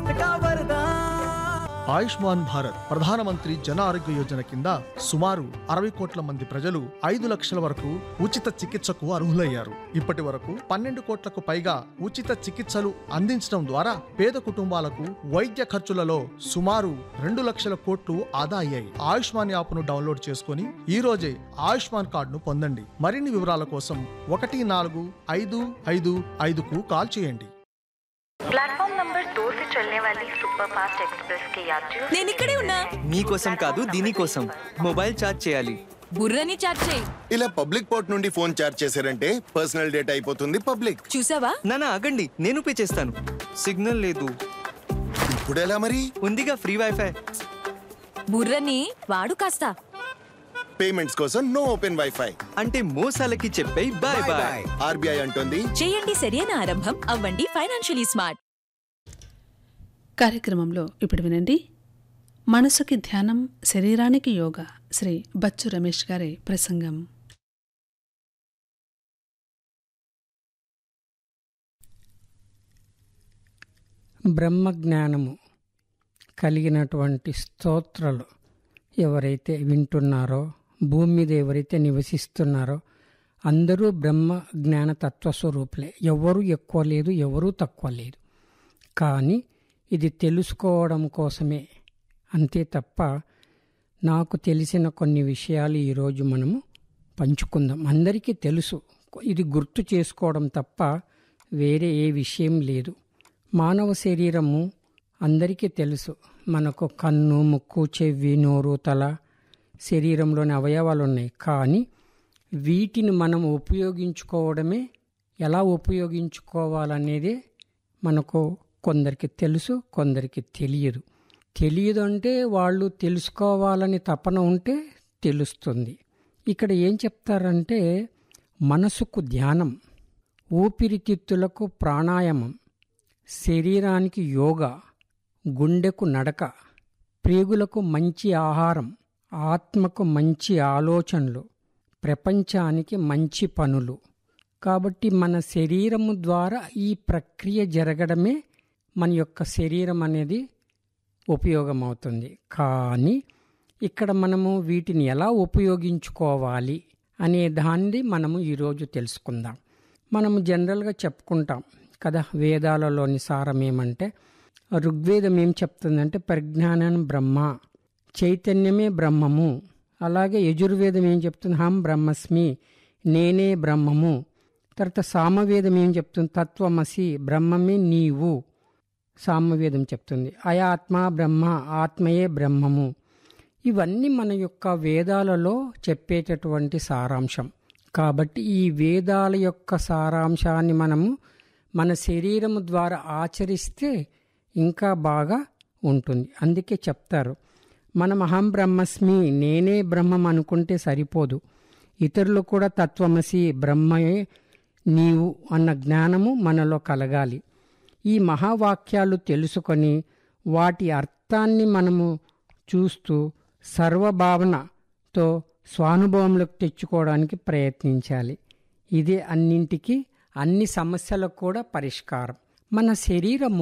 का वरदान। ఆయుష్మాన్ భారత్ ప్రధానమంత్రి జన ఆరోగ్య యోజన కింద సుమారు 60 కోట్ల మంది ప్రజలు 5 లక్షల వరకు ఉచిత చికిత్సకు అర్హులయ్యారు. ఇప్పటి వరకు 12 కోట్లకు పైగా ఉచిత చికిత్సలు అందించడం ద్వారా పేద కుటుంబాలకు వైద్య ఖర్చులలో సుమారు 2 లక్షల కోట్లు ఆదా అయ్యాయి. ఆయుష్మాన్ యాప్ను డౌన్లోడ్ చేసుకుని ఈ రోజే ఆయుష్మాన్ కార్డును పొందండి. మరిన్ని వివరాల కోసం 14555కు కాల్ చేయండి. प्लेटफॉर्म नंबर 2 से चलने वाली सुपरफास्ट एक्सप्रेस के यात्रियों నేను ఇక్కడే ఉన్నా. మీకోసం కాదు దీనికోసం మొబైల్ ఛార్జ్ చేయాలి. బుర్రని చాట్ చేయి. ఇలా పబ్లిక్ పోర్ట్ నుండి ఫోన్ చార్జ్ చేశారంటే పర్సనల్ డేటా అయిపోతుంది పబ్లిక్. చూసావా? నానా ఆగండి, నేను పే చేస్తాను. సిగ్నల్ లేదు. ఇప్పుడు ఎలా మరి? ఉందిగా ఫ్రీ వైఫై. బుర్రని వాడు కాస్త. పేమెంట్స్ కోసం నో ఓపెన్ వైఫై. అంటే మోసాలకి చెప్పే బాయ్ బాయ్. ఆర్బీఐ అంటోంది చేయండి సరైన ఆరంభం, అవ్వండి ఫైనాన్షియలీ స్మార్ట్. కార్యక్రమంలో ఇప్పుడు వినండి మనసుకి ధ్యానం శరీరానికి యోగా శ్రీ బచ్చు రమేష్ గారి ప్రసంగం. బ్రహ్మజ్ఞానము కలిగినటువంటి స్తోత్రాలు ఎవరైతే వింటున్నారో, భూమి మీద ఎవరైతే నివసిస్తున్నారో అందరూ బ్రహ్మ జ్ఞాన తత్వస్వరూపులే. ఎవరు ఎక్కువ లేదు, ఎవరూ తక్కువ లేదు. కానీ ఇది తెలుసుకోవడం కోసమే, అంతే తప్ప నాకు తెలిసిన కొన్ని విషయాలు ఈరోజు మనము పంచుకుందాం. అందరికీ తెలుసు, ఇది గుర్తు చేసుకోవడం తప్ప వేరే ఏ విషయం లేదు. మానవ శరీరము అందరికీ తెలుసు. మనకు కన్ను, ముక్కు, చెవి, నోరు, తల, శరీరంలోని అవయవాలు ఉన్నాయి. కానీ వీటిని మనం ఉపయోగించుకోవడమే, ఎలా ఉపయోగించుకోవాలనేదే మనకు కొందరికి తెలుసు, కొందరికి తెలియదు. తెలియదు అంటే వాళ్ళు తెలుసుకోవాలని తపన ఉంటే తెలుస్తుంది. ఇక్కడ ఏం చెప్తారంటే మనసుకు ధ్యానం, ఊపిరితిత్తులకు ప్రాణాయామం, శరీరానికి యోగా, గుండెకు నడక, ప్రేగులకు మంచి ఆహారం, ఆత్మకు మంచి ఆలోచనలు, ప్రపంచానికి మంచి పనులు. కాబట్టి మన శరీరము ద్వారా ఈ ప్రక్రియ జరగడమే మన యొక్క శరీరం అనేది ఉపయోగమవుతుంది. కానీ ఇక్కడ మనము వీటిని ఎలా ఉపయోగించుకోవాలి అనే దాన్ని మనము ఈరోజు తెలుసుకుందాం. మనము జనరల్గా చెప్పుకుంటాం కదా, వేదాలలోని సారం ఏమంటే, ఋగ్వేదం ఏం చెప్తుందంటే ప్రజ్ఞానం బ్రహ్మ, చైతన్యమే బ్రహ్మము. అలాగే యజుర్వేదం ఏం చెప్తుంది, హం బ్రహ్మస్మి, నేనే బ్రహ్మము. తర్వాత సామవేదం ఏం చెప్తుంది, తత్వమసి, బ్రహ్మమే నీవు. సామవేదం చెప్తుంది అయాత్మ బ్రహ్మ, ఆత్మయే బ్రహ్మము. ఇవన్నీ మన యొక్క వేదాలలో చెప్పేటటువంటి సారాంశం. కాబట్టి ఈ వేదాల యొక్క సారాంశాన్ని మనము మన శరీరము ద్వారా ఆచరిస్తే ఇంకా బాగా ఉంటుంది. అందుకే చెప్తారు, మనం అహం బ్రహ్మస్మి, నేనే బ్రహ్మం అనుకుంటే సరిపోదు. ఇతరులు కూడా తత్వమసి, బ్రహ్మయే నీవు అన్న జ్ఞానము మనలో కలగాలి. ఈ మహావాక్యాలు తెలుసుకొని వాటి అర్థాన్ని మనము చూస్తూ సర్వభావనతో స్వానుభవంలోకి తెచ్చుకోవడానికి ప్రయత్నించాలి. ఇదే అన్నింటికి, అన్ని సమస్యలకు కూడా పరిష్కారం. మన శరీరము